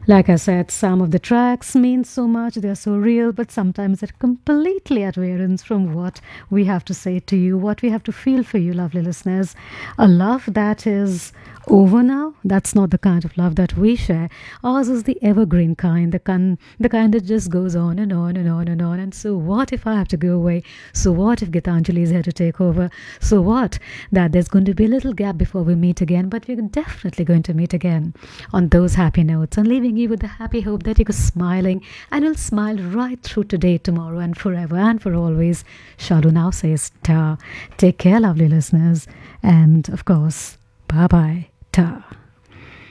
Like I said, some of the tracks mean so much, they're so real, but sometimes they're completely at variance from what we have to say to you, what we have to feel for you, lovely listeners. A love that is over now, that's not the kind of love that we share. Ours is the evergreen kind, the kind that just goes on and on and on and on. And so, what if I have to go away? So, what if Gitanjali is here to take over? So, what? That there's going to be a little gap before we meet again, but we're definitely going to meet again on those happy notes and leaving you with the happy hope that you're smiling and will smile right through today, tomorrow, and forever and for always. Shalu now says ta. Take care, lovely listeners, and of course, bye bye, ta.